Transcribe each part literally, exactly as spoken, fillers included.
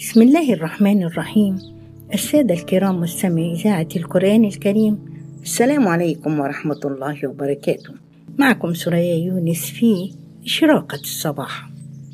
بسم الله الرحمن الرحيم. السادة الكرام مستمعي إذاعة القرآن الكريم، السلام عليكم ورحمة الله وبركاته. معكم سوريا يونس في إشراقة الصباح.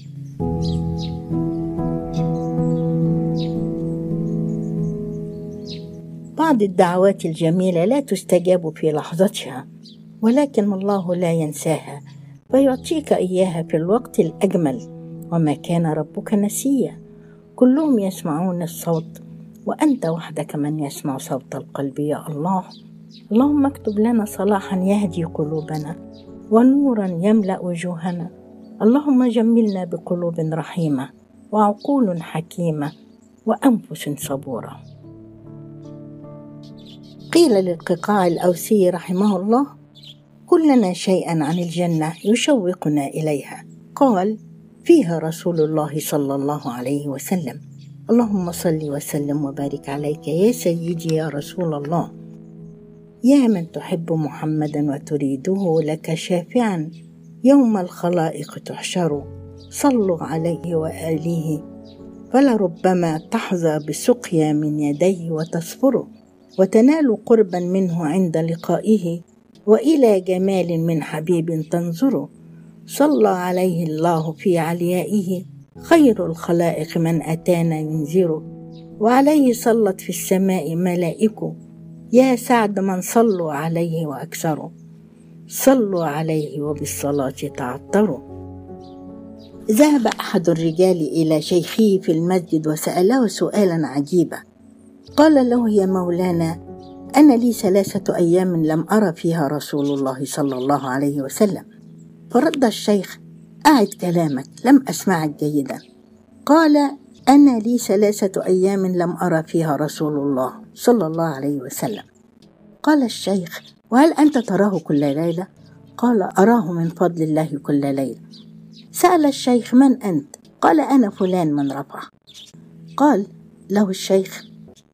بعض الدعوات الجميلة لا تستجاب في لحظتها، ولكن الله لا ينساها فيعطيك إياها في الوقت الأجمل. وما كان ربك نسيا. كلهم يسمعون الصوت وأنت وحدك من يسمع صوت القلب يا الله. اللهم اكتب لنا صلاحا يهدي قلوبنا ونورا يملأ وجوهنا. اللهم جملنا بقلوب رحيمة وعقول حكيمة وأنفس صبورة. قيل للقيقاع الأوسي رحمه الله: كلنا شيئا عن الجنة يشوقنا إليها. قال: فيها رسول الله صلى الله عليه وسلم. اللهم صل وسلم وبارك عليك يا سيدي يا رسول الله، يا من تحب محمدا وتريده لك شافعا يوم الخلائق تحشر. صلوا عليه وآله فلربما تحظى بسقيا من يديه وتصفر، وتنال قربا منه عند لقائه وإلى جمال من حبيب تنظر. صلى عليه الله في عليائه خير الخلائق من أتانا ينذر، وعليه صلت في السماء ملائكه يا سعد من صلوا عليه وأكثروا. صلوا عليه وبالصلاة تعطروا. ذهب أحد الرجال إلى شيخه في المسجد وسأله سؤالا عجيبا. قال له: يا مولانا، أنا لي ثلاثة أيام لم أرى فيها رسول الله صلى الله عليه وسلم. فرد الشيخ: أعد كلامك، لم أسمعك جيدا. قال: أنا لي ثلاثة أيام لم أرى فيها رسول الله صلى الله عليه وسلم. قال الشيخ: وهل أنت تراه كل ليلة؟ قال: أراه من فضل الله كل ليلة. سأل الشيخ: من أنت؟ قال: أنا فلان من رفح. قال له الشيخ: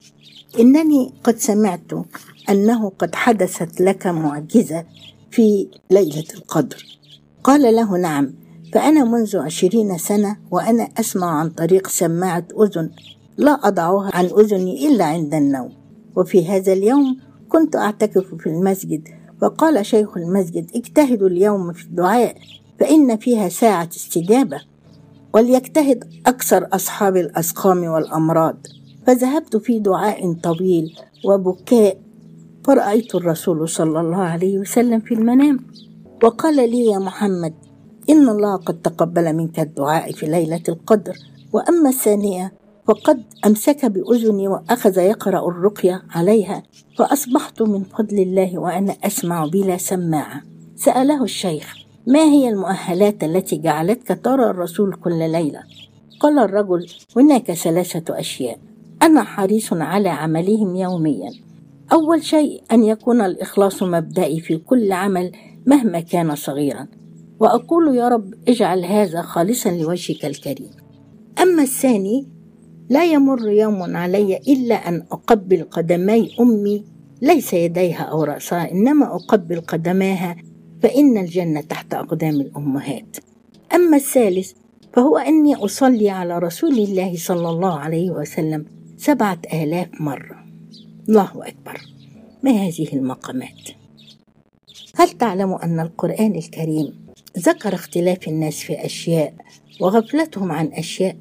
إنني قد سمعت أنه قد حدثت لك معجزة في ليلة القدر. قال له: نعم، فأنا منذ عشرين سنة وأنا أسمع عن طريق سماعة أذن لا أضعها عن أذني إلا عند النوم. وفي هذا اليوم كنت أعتكف في المسجد، فقال شيخ المسجد: اجتهدوا اليوم في الدعاء فإن فيها ساعة استجابة، وليجتهد أكثر أصحاب الأسقام والأمراض. فذهبت في دعاء طويل وبكاء، فرأيت الرسول صلى الله عليه وسلم في المنام وقال لي: يا محمد، إن الله قد تقبل منك الدعاء في ليلة القدر، وأما الثانية فقد أمسك بأذني وأخذ يقرأ الرقية عليها، فأصبحت من فضل الله وأنا أسمع بلا سماعة. سأله الشيخ: ما هي المؤهلات التي جعلتك ترى الرسول كل ليلة؟ قال الرجل: هناك ثلاثة أشياء أنا حريص على عملهم يوميا. أول شيء أن يكون الإخلاص مبدئي في كل عمل مهما كان صغيرا، وأقول: يا رب اجعل هذا خالصا لوجهك الكريم. أما الثاني، لا يمر يوم علي إلا أن أقبل قدمي أمي، ليس يديها أو رأسها، إنما أقبل قدماها، فإن الجنة تحت أقدام الأمهات. أما الثالث فهو أني أصلي على رسول الله صلى الله عليه وسلم سبعة آلاف مرة. الله أكبر، ما هذه المقامات! هل تعلم أن القرآن الكريم ذكر اختلاف الناس في أشياء وغفلتهم عن أشياء؟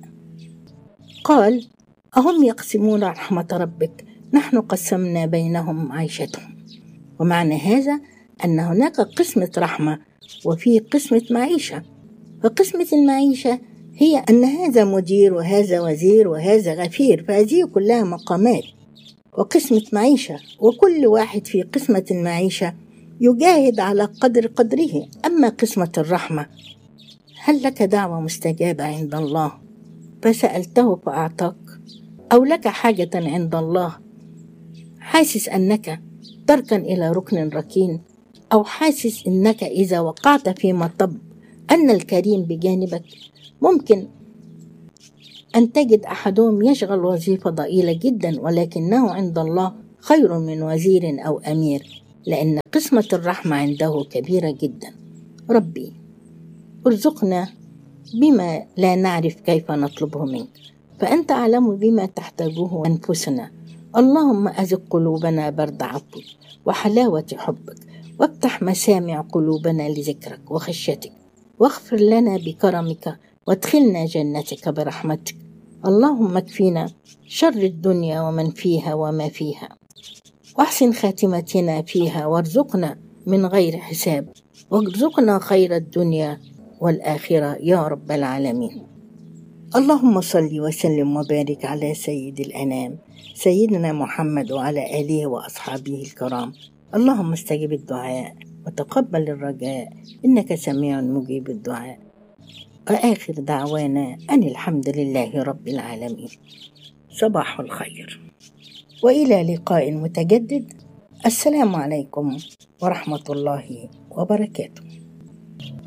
قال: أهم يقسمون رحمة ربك، نحن قسمنا بينهم معيشتهم. ومعنى هذا أن هناك قسمة رحمة وفي قسمة معيشة. فقسمة المعيشة هي أن هذا مدير وهذا وزير وهذا غفير، فهذه كلها مقامات. وقسمة معيشة، وكل واحد في قسمة المعيشة يجاهد على قدر قدره. أما قسمة الرحمة، هل لك دعوة مستجابة عند الله فسألته فأعطاك؟ أو لك حاجة عند الله حاسس أنك تركن إلى ركن ركين، أو حاسس أنك إذا وقعت في مطب أن الكريم بجانبك؟ ممكن أن تجد أحدهم يشغل وظيفة ضئيلة جدا، ولكنه عند الله خير من وزير أو أمير، لأن قسمة الرحمة عنده كبيرة جدا. ربي ارزقنا بما لا نعرف كيف نطلبه منك، فأنت أعلم بما تحتاجه أنفسنا. اللهم أزق قلوبنا برد عفوك وحلاوة حبك، وافتح مسامع قلوبنا لذكرك وخشيتك، واغفر لنا بكرمك وادخلنا جنتك برحمتك. اللهم اكفينا شر الدنيا ومن فيها وما فيها، واحسن خاتمتنا فيها، وارزقنا من غير حساب، وارزقنا خير الدنيا والآخرة يا رب العالمين. اللهم صل وسلم وبارك على سيد الأنام سيدنا محمد وعلى آله وأصحابه الكرام. اللهم استجب الدعاء وتقبل الرجاء، إنك سميع مجيب الدعاء. وآخر دعوانا أن الحمد لله رب العالمين. صباح الخير وإلى لقاء متجدد. السلام عليكم ورحمة الله وبركاته.